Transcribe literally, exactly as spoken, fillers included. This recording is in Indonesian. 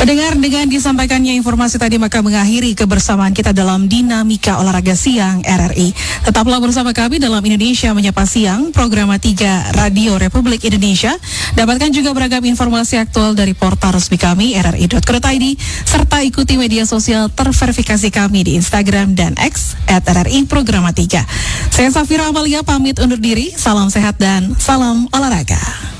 Pendengar, dengan disampaikannya informasi tadi maka mengakhiri kebersamaan kita dalam Dinamika Olahraga Siang R R I. Tetaplah bersama kami dalam Indonesia Menyapa Siang, program tiga Radio Republik Indonesia. Dapatkan juga beragam informasi aktual dari portal resmi kami r r i dot co dot i d serta ikuti media sosial terverifikasi kami di Instagram dan X at R R I Programa tiga. Saya Safira Amalia pamit undur diri, salam sehat dan salam olahraga.